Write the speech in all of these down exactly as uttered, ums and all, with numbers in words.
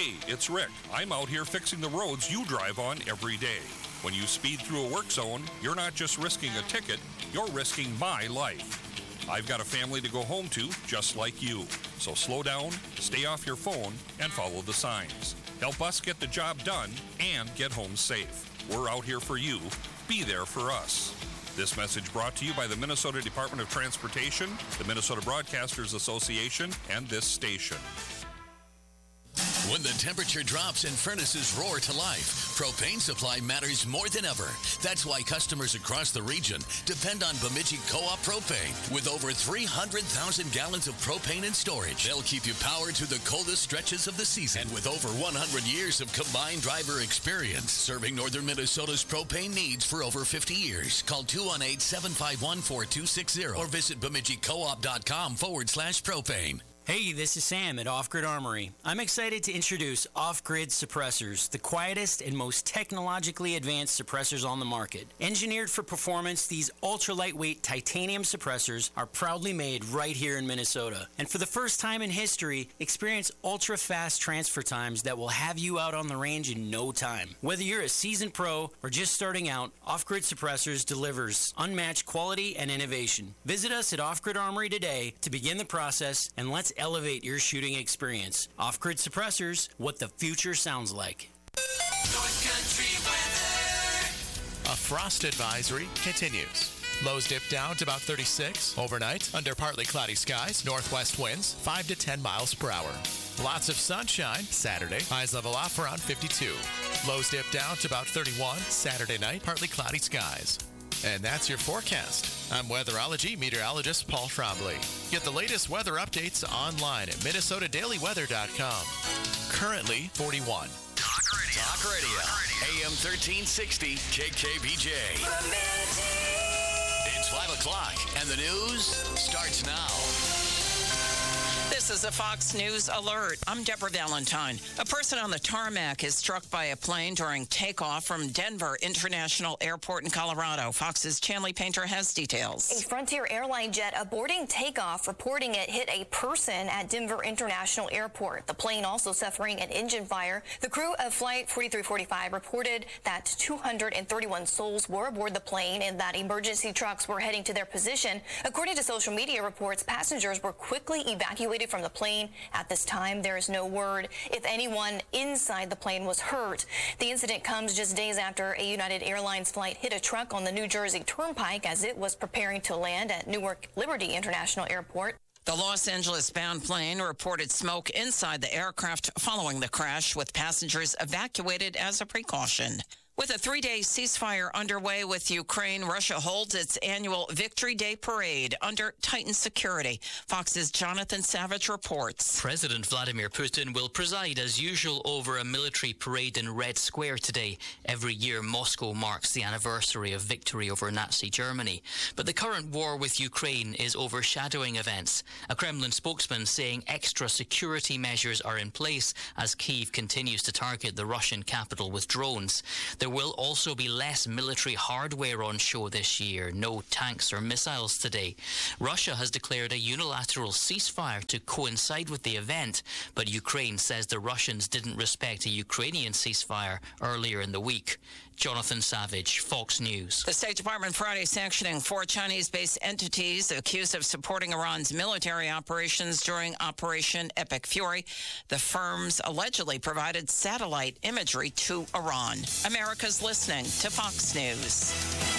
Hey, it's Rick. I'm out here fixing the roads you drive on every day. When you speed through a work zone, you're not just risking a ticket, you're risking my life. I've got a family to go home to, just like you. So slow down, stay off your phone, and follow the signs. Help us get the job done and get home safe. We're out here for you. Be there for us. This message brought to you by the Minnesota Department of Transportation, the Minnesota Broadcasters Association, and this station. When the temperature drops and furnaces roar to life, propane supply matters more than ever. That's why customers across the region depend on Bemidji Co-op Propane. With over three hundred thousand gallons of propane in storage, they'll keep you powered through the coldest stretches of the season. And with over one hundred years of combined driver experience, serving northern Minnesota's propane needs for over fifty years. Call two one eight, seven five one, four two six zero or visit Bemidji Co-op dot com forward slash propane. Hey, this is Sam at Off Grid Armory. I'm excited to introduce Off Grid Suppressors, the quietest and most technologically advanced suppressors on the market. Engineered for performance, these ultra-lightweight titanium suppressors are proudly made right here in Minnesota. And for the first time in history, experience ultra-fast transfer times that will have you out on the range in no time. Whether you're a seasoned pro or just starting out, Off Grid Suppressors delivers unmatched quality and innovation. Visit us at Off Grid Armory today to begin the process, and let's elevate your shooting experience. Off-Grid Suppressors, what the future sounds like. North Country weather. A frost advisory continues. Lows dip down to about thirty-six. Overnight, under partly cloudy skies, northwest winds, five to ten miles per hour. Lots of sunshine Saturday. Highs level off around fifty-two. Lows dip down to about thirty-one. Saturday night, partly cloudy skies. And that's your forecast. I'm weatherology meteorologist Paul Trombley. Get the latest weather updates online at Minnesota Daily Weather dot com. Currently forty-one. Talk Radio. Talk Radio. A M thirteen sixty K K B J. It's five o'clock, and the news starts now. This is a Fox News alert. I'm Deborah Valentine. A person on the tarmac is struck by a plane during takeoff from Denver International Airport in Colorado. Fox's Chanley Painter has details. A Frontier airline jet aborting takeoff, reporting it hit a person at Denver International Airport. The plane also suffering an engine fire. The crew of Flight forty-three forty-five reported that two hundred thirty-one souls were aboard the plane and that emergency trucks were heading to their position. According to social media reports, passengers were quickly evacuated from the plane. At this time, there is no word if anyone inside the plane was hurt. The incident comes just days after a United Airlines flight hit a truck on the New Jersey Turnpike as it was preparing to land at Newark Liberty International Airport. The Los Angeles-bound plane reported smoke inside the aircraft following the crash, with passengers evacuated as a precaution. With a three-day ceasefire underway with Ukraine, Russia holds its annual Victory Day parade under tightened security. Fox's Jonathan Savage reports. President Vladimir Putin will preside as usual over a military parade in Red Square today. Every year, Moscow marks the anniversary of victory over Nazi Germany. But the current war with Ukraine is overshadowing events. A Kremlin spokesman saying extra security measures are in place as Kyiv continues to target the Russian capital with drones. There will also be less military hardware on show this year. No tanks or missiles today. Russia has declared a unilateral ceasefire to coincide with the event, but Ukraine says the Russians didn't respect a Ukrainian ceasefire earlier in the week. Jonathan Savage, Fox News. The State Department Friday sanctioning four Chinese-based entities accused of supporting Iran's military operations during Operation Epic Fury. The firms allegedly provided satellite imagery to Iran. America's listening to Fox News.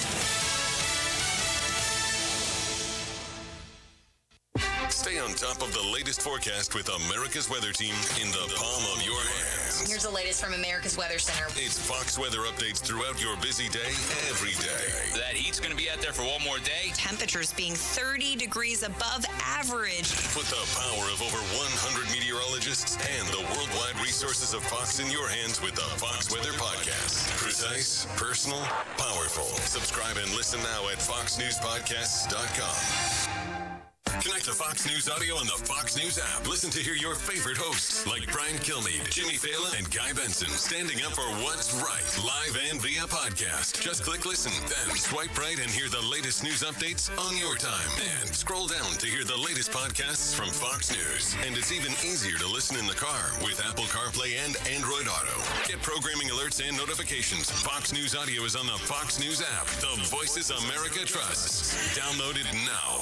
Stay on top of the latest forecast with America's Weather Team in the palm of your hands. Here's the latest from America's Weather Center. It's Fox weather updates throughout your busy day, every day. That heat's going to be out there for one more day. Temperatures being thirty degrees above average. Put the power of over one hundred meteorologists and the worldwide resources of Fox in your hands with the Fox Weather Podcast. Precise, personal, powerful. Subscribe and listen now at fox news podcasts dot com. Connect to Fox News Audio on the Fox News app. Listen to hear your favorite hosts like Brian Kilmeade, Jimmy Fallon, and Guy Benson standing up for what's right, live and via podcast. Just click listen, then swipe right and hear the latest news updates on your time. And scroll down to hear the latest podcasts from Fox News. And it's even easier to listen in the car with Apple CarPlay and Android Auto. Get programming alerts and notifications. Fox News Audio is on the Fox News app. The Voices America trusts. Download it now.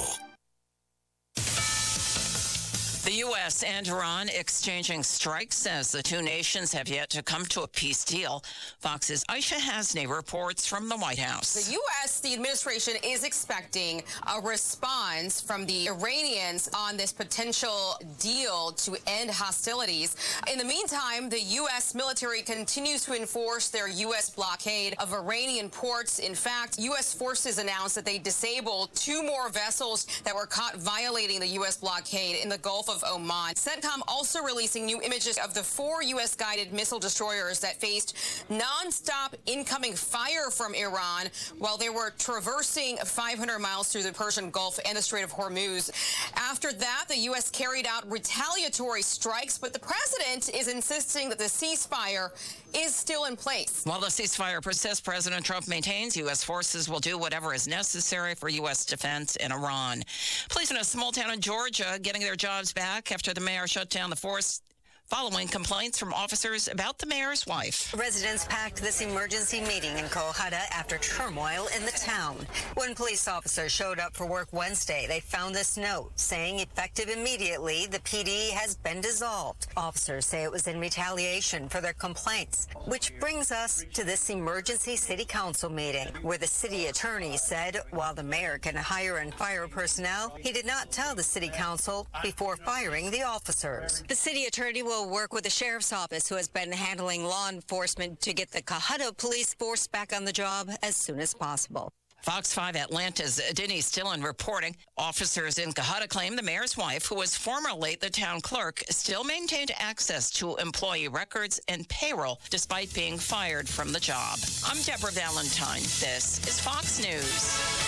The U S and Iran exchanging strikes as the two nations have yet to come to a peace deal. Fox's Aisha Hasney reports from the White House. The U S, the administration, is expecting a response from the Iranians on this potential deal to end hostilities. In the meantime, the U S military continues to enforce their U S blockade of Iranian ports. In fact, U S forces announced that they disabled two more vessels that were caught violating the U S blockade in the Gulf of Oman. CENTCOM also releasing new images of the four U S guided missile destroyers that faced nonstop incoming fire from Iran while they were traversing five hundred miles through the Persian Gulf and the Strait of Hormuz. After that, the U S carried out retaliatory strikes, but the president is insisting that the ceasefire is still in place. While the ceasefire persists, President Trump maintains U S forces will do whatever is necessary for U S defense in Iran. Police in a small town in Georgia getting their jobs back after the mayor shut down the force following complaints from officers about the mayor's wife. Residents packed this emergency meeting in Cohutta after turmoil in the town. When police officers showed up for work Wednesday, they found this note saying effective immediately, the P D has been dissolved. Officers say it was in retaliation for their complaints, which brings us to this emergency city council meeting where the city attorney said while the mayor can hire and fire personnel, he did not tell the city council before firing the officers. The city attorney will work with the sheriff's office, who has been handling law enforcement, to get the Cohutta police force back on the job as soon as possible. Fox five Atlanta's Denise Dillon reporting. Officers in Cohutta claim the mayor's wife, who was formerly the town clerk, still maintained access to employee records and payroll despite being fired from the job. I'm Deborah Valentine. This is Fox News.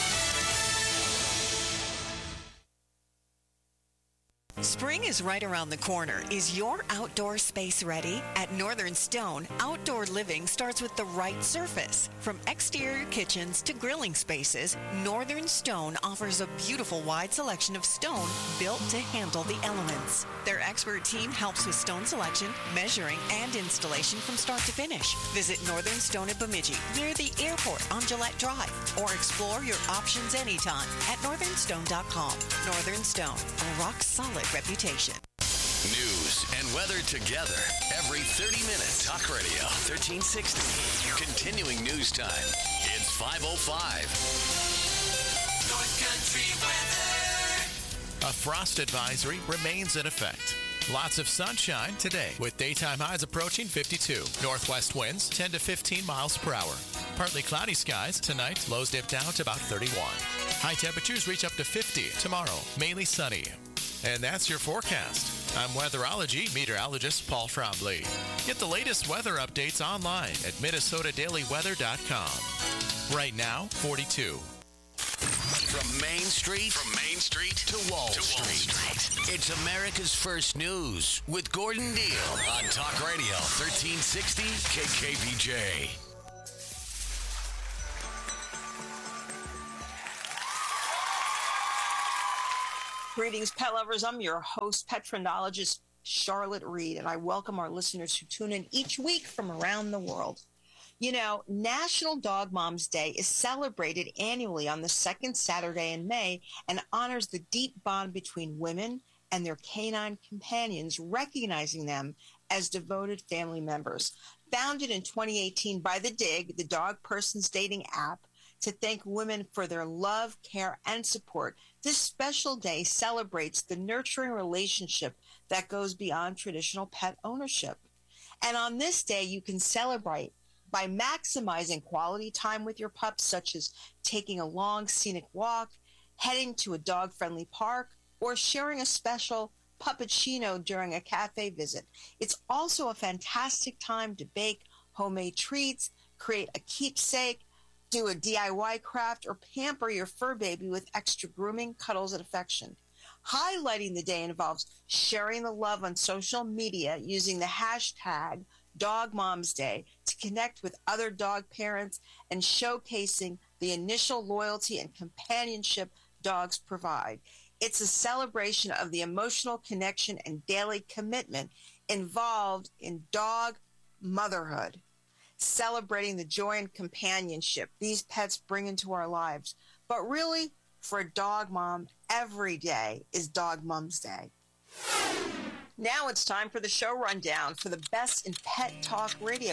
Spring is right around the corner. Is your outdoor space ready? At Northern Stone, outdoor living starts with the right surface. From exterior kitchens to grilling spaces, Northern Stone offers a beautiful wide selection of stone built to handle the elements. Their expert team helps with stone selection, measuring, and installation from start to finish. Visit Northern Stone at Bemidji, near the airport on Gillette Drive, or explore your options anytime at northern stone dot com. Northern Stone, a rock-solid reputation. News and weather together every thirty minutes. Talk Radio thirteen sixty. Continuing news time. It's five oh five. North Country weather. A frost advisory remains in effect. Lots of sunshine today with daytime highs approaching fifty-two. Northwest winds ten to fifteen miles per hour. Partly cloudy skies tonight. Lows dip down to about thirty-one. High temperatures reach up to fifty tomorrow. Mainly sunny. And that's your forecast. I'm weatherology meteorologist Paul Trombley. Get the latest weather updates online at minnesota daily weather dot com. Right now, forty-two. From Main Street, from Main Street to Wall, to Wall Street. Street. It's America's First News with Gordon Deal on Talk Radio thirteen sixty K K B J. Greetings, pet lovers. I'm your host, pet friendologist Charlotte Reed, and I welcome our listeners who tune in each week from around the world. You know, National Dog Moms Day is celebrated annually on the second Saturday in May and honors the deep bond between women and their canine companions, recognizing them as devoted family members. Founded in twenty eighteen by The Dig, the dog person's dating app, to thank women for their love, care, and support, this special day celebrates the nurturing relationship that goes beyond traditional pet ownership. And on this day, you can celebrate by maximizing quality time with your pups, such as taking a long scenic walk, heading to a dog-friendly park, or sharing a special puppuccino during a cafe visit. It's also a fantastic time to bake homemade treats, create a keepsake, do a D I Y craft, or pamper your fur baby with extra grooming, cuddles, and affection. Highlighting the day involves sharing the love on social media using the hashtag Dog Moms Day to connect with other dog parents and showcasing the initial loyalty and companionship dogs provide. It's a celebration of the emotional connection and daily commitment involved in dog motherhood, celebrating the joy and companionship these pets bring into our lives. But really, for a dog mom, every day is Dog Moms Day. Now it's time for the show rundown for the best in pet talk radio.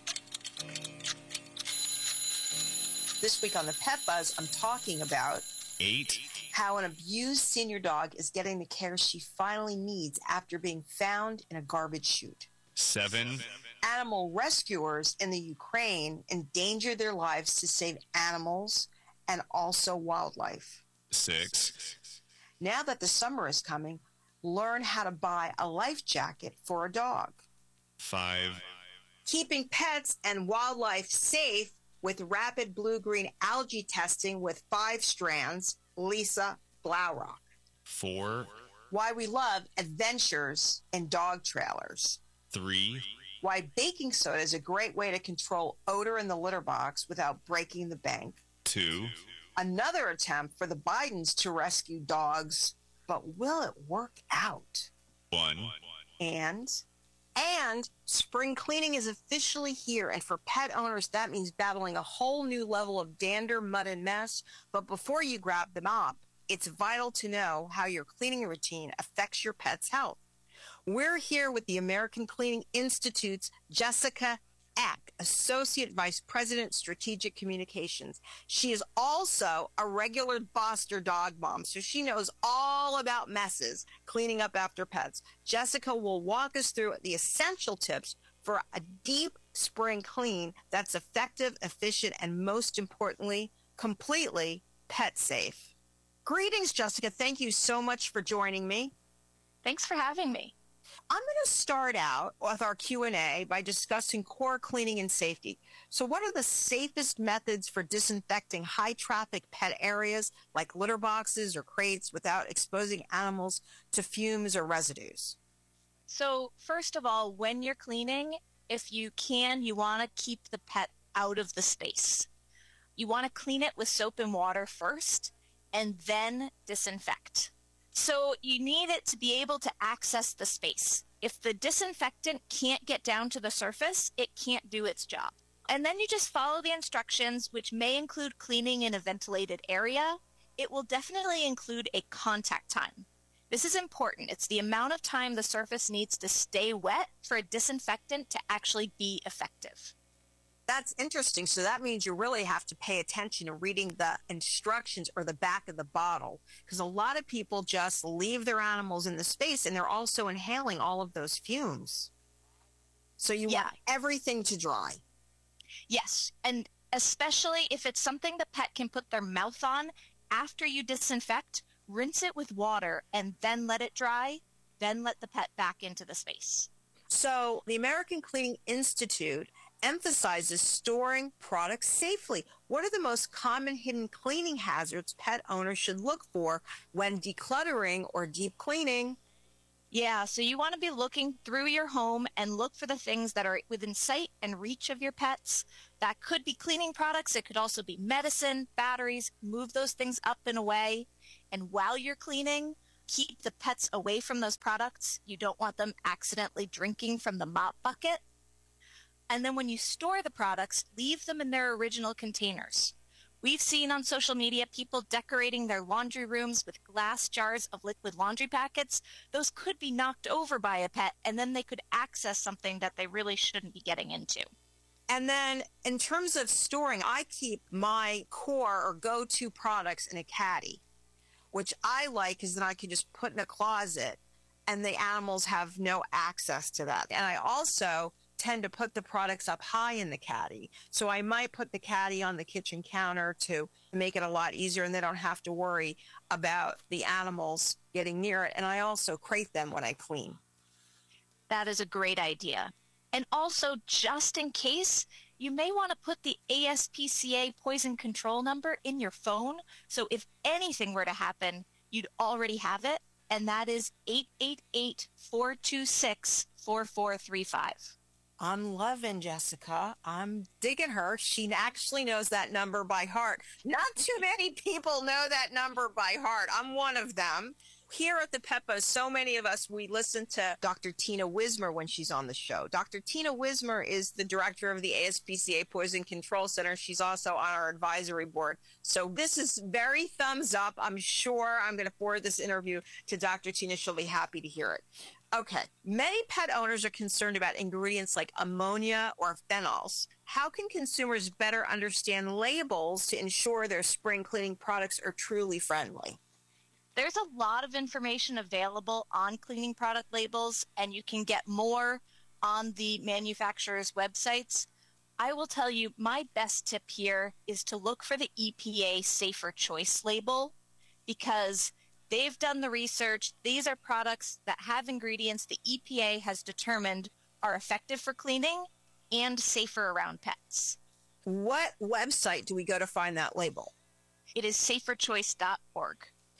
This week on the Pet Buzz, I'm talking about Eight. how an abused senior dog is getting the care she finally needs after being found in a garbage chute. Seven. Animal rescuers in the Ukraine endanger their lives to save animals and also wildlife. Six. Now that the summer is coming, learn how to buy a life jacket for a dog. Five. Keeping pets and wildlife safe with rapid blue-green algae testing with five strands, Lisa Blaurock. Four. Why we love adventures in dog trailers. Three. Why baking soda is a great way to control odor in the litter box without breaking the bank. Two. Another attempt for the Bidens to rescue dogs, but will it work out? One. And, and spring cleaning is officially here. And for pet owners, that means battling a whole new level of dander, mud, and mess. But before you grab the mop, it's vital to know how your cleaning routine affects your pet's health. We're here with the American Cleaning Institute's Jessica Eck, Associate Vice President, Strategic Communications. She is also a regular Boster dog mom, so she knows all about messes, cleaning up after pets. Jessica will walk us through the essential tips for a deep spring clean that's effective, efficient, and most importantly, completely pet safe. Greetings, Jessica. Thank you so much for joining me. Thanks for having me. I'm going to start out with our Q and A by discussing core cleaning and safety. So what are the safest methods for disinfecting high-traffic pet areas like litter boxes or crates without exposing animals to fumes or residues? So first of all, when you're cleaning, if you can, you want to keep the pet out of the space. You want to clean it with soap and water first and then disinfect. So you need it to be able to access the space. If the disinfectant can't get down to the surface, it can't do its job. And then you just follow the instructions, which may include cleaning in a ventilated area. It will definitely include a contact time. This is important. It's the amount of time the surface needs to stay wet for a disinfectant to actually be effective. That's interesting. So that means you really have to pay attention to reading the instructions or the back of the bottle, because a lot of people just leave their animals in the space and they're also inhaling all of those fumes. So you Yeah. want everything to dry. Yes, and especially if it's something the pet can put their mouth on, after you disinfect, rinse it with water and then let it dry, then let the pet back into the space. So the American Cleaning Institute emphasizes storing products safely. What are the most common hidden cleaning hazards pet owners should look for when decluttering or deep cleaning? Yeah, so you want to be looking through your home and look for the things that are within sight and reach of your pets. That could be cleaning products. It could also be medicine, batteries. Move those things up and away. And while you're cleaning, keep the pets away from those products. You don't want them accidentally drinking from the mop bucket. And then when you store the products, leave them in their original containers. We've seen on social media people decorating their laundry rooms with glass jars of liquid laundry packets. Those could be knocked over by a pet, and then they could access something that they really shouldn't be getting into. And then in terms of storing, I keep my core or go-to products in a caddy, which I like because then I can just put in a closet and the animals have no access to that. And I also tend to put the products up high in the caddy. So I might put the caddy on the kitchen counter to make it a lot easier and they don't have to worry about the animals getting near it. And I also crate them when I clean. That is a great idea. And also, just in case, you may want to put the A S P C A poison control number in your phone. So if anything were to happen, you'd already have it. and that is eight eight eight, four two six, four four three five. I'm loving Jessica. I'm digging her. She actually knows that number by heart. Not too many people know that number by heart. I'm one of them. Here at the Pet Buzz, so many of us, we listen to Doctor Tina Wismer when she's on the show. Doctor Tina Wismer is the director of the A S P C A Poison Control Center. She's also on our advisory board. So this is very thumbs up. I'm sure I'm going to forward this interview to Doctor Tina. She'll be happy to hear it. Okay. Many pet owners are concerned about ingredients like ammonia or phenols. How can consumers better understand labels to ensure their spring cleaning products are truly friendly? There's a lot of information available on cleaning product labels, and you can get more on the manufacturer's websites. I will tell you, my best tip here is to look for the E P A Safer Choice label, because they've done the research. These are products that have ingredients the E P A has determined are effective for cleaning and safer around pets. What website do we go to find that label? It is safer choice dot org.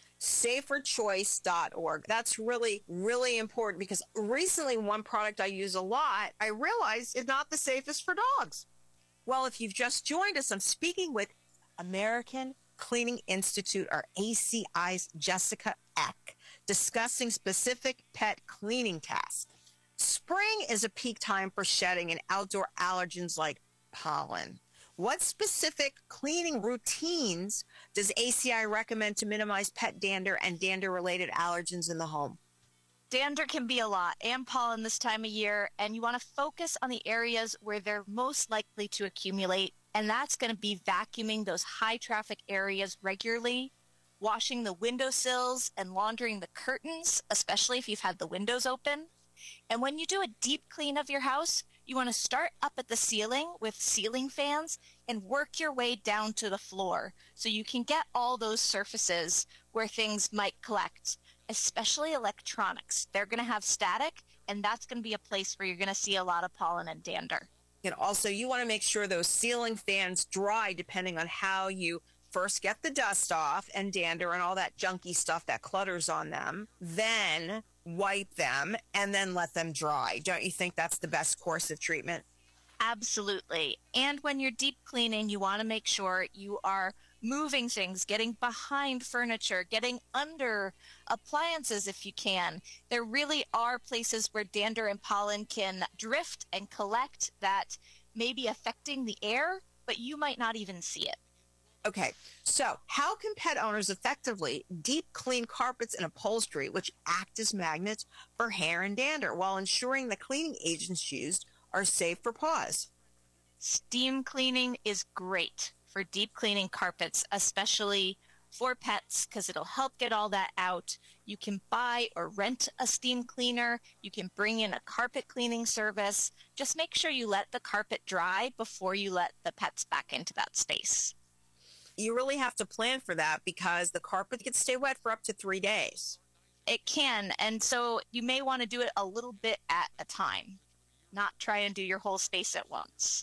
safer choice dot org. That's really, really important, because recently one product I use a lot, I realized is not the safest for dogs. Well, if you've just joined us, I'm speaking with American Cleaning Institute, or A C I's Jessica Eck, discussing specific pet cleaning tasks. Spring is a peak time for shedding and outdoor allergens like pollen. What specific cleaning routines does A C I recommend to minimize pet dander and dander-related allergens in the home? Dander can be a lot, and pollen this time of year, and you want to focus on the areas where they're most likely to accumulate, and that's going to be vacuuming those high-traffic areas regularly, washing the windowsills and laundering the curtains, especially if you've had the windows open. And when you do a deep clean of your house, you want to start up at the ceiling with ceiling fans and work your way down to the floor so you can get all those surfaces where things might collect, especially electronics. They're going to have static, and that's going to be a place where you're going to see a lot of pollen and dander. And also, you want to make sure those ceiling fans dry depending on how you first get the dust off and dander and all that junky stuff that clutters on them, then wipe them, and then let them dry. Don't you think that's the best course of treatment? Absolutely. And when you're deep cleaning, you want to make sure you are moving things, getting behind furniture, getting under appliances if you can. There really are places where dander and pollen can drift and collect that may be affecting the air, but you might not even see it. Okay, so how can pet owners effectively deep clean carpets and upholstery, which act as magnets for hair and dander, while ensuring the cleaning agents used are safe for paws? Steam cleaning is great for deep cleaning carpets, especially for pets, because it'll help get all that out. You can buy or rent a steam cleaner. You can bring in a carpet cleaning service. Just make sure you let the carpet dry before you let the pets back into that space. You really have to plan for that, because the carpet can stay wet for up to three days. It can, and so you may want to do it a little bit at a time, not try and do your whole space at once.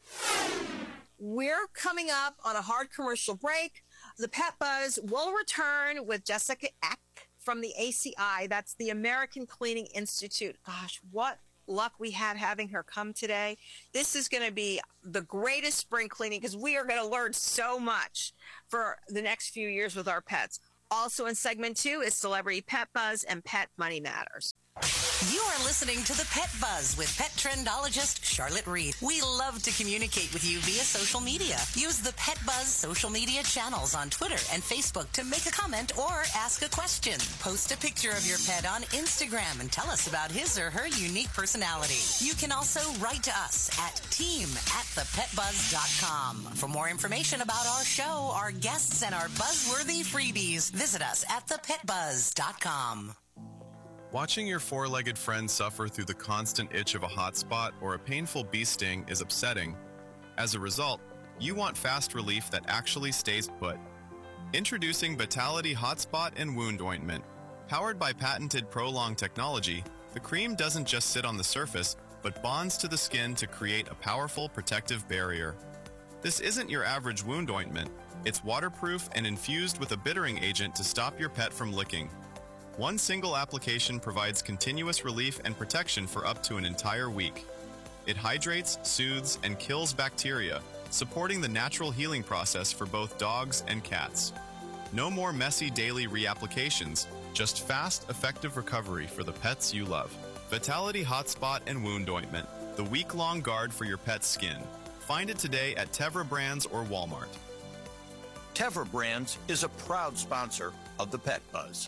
We're coming up on a hard commercial break. The Pet Buzz will return with Jessica Eck from the A C I. That's the American Cleaning Institute. Gosh, what luck we had having her come today. This is going to be the greatest spring cleaning, because we are going to learn so much for the next few years with our pets. Also in segment two is Celebrity Pet Buzz and Pet Money Matters. You are listening to the Pet Buzz with pet trendologist Charlotte Reed. We love to communicate with you via social media. Use the Pet Buzz social media channels on Twitter and Facebook to make a comment or ask a question. Post a picture of your pet on Instagram and tell us about his or her unique personality. You can also write to us at team at the pet buzz dot com. For more information about our show, our guests, and our buzzworthy freebies, visit us at the pet buzz dot com. Watching your four-legged friend suffer through the constant itch of a hot spot or a painful bee sting is upsetting. As a result, you want fast relief that actually stays put. Introducing Vitality Hotspot and Wound Ointment. Powered by patented Prolong technology, the cream doesn't just sit on the surface, but bonds to the skin to create a powerful protective barrier. This isn't your average wound ointment. It's waterproof and infused with a bittering agent to stop your pet from licking. One single application provides continuous relief and protection for up to an entire week. It hydrates, soothes, and kills bacteria, supporting the natural healing process for both dogs and cats. No more messy daily reapplications, just fast, effective recovery for the pets you love. Vitality Hotspot and Wound Ointment, the week-long guard for your pet's skin. Find it today at Tevra Brands or Walmart. Tevra Brands is a proud sponsor of the Pet Buzz.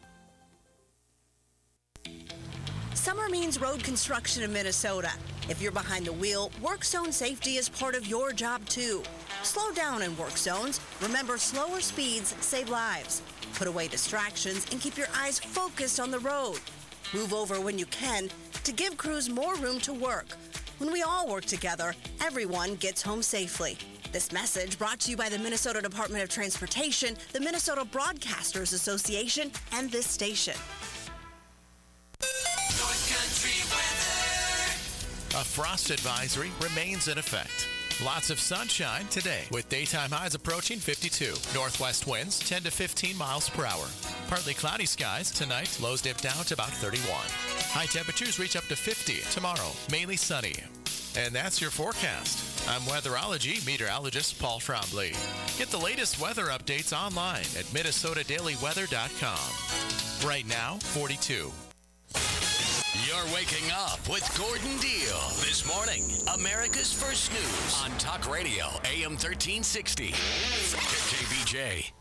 Summer means road construction in Minnesota. If you're behind the wheel, work zone safety is part of your job too. Slow down in work zones. Remember, slower speeds save lives. Put away distractions and keep your eyes focused on the road. Move over when you can to give crews more room to work. When we all work together, everyone gets home safely. This message brought to you by the Minnesota Department of Transportation, the Minnesota Broadcasters Association, and this station. North Country weather. A frost advisory remains in effect. Lots of sunshine today with daytime highs approaching fifty-two. Northwest winds ten to fifteen miles per hour. Partly cloudy skies tonight. Lows dip down to about thirty-one. High temperatures reach up to fifty tomorrow. Mainly sunny. And that's your forecast. I'm weatherology meteorologist Paul Trombley. Get the latest weather updates online at minnesota daily weather dot com. Right now, forty-two. You're waking up with Gordon Deal. This morning, America's First News on Talk Radio, A M thirteen sixty. K B J.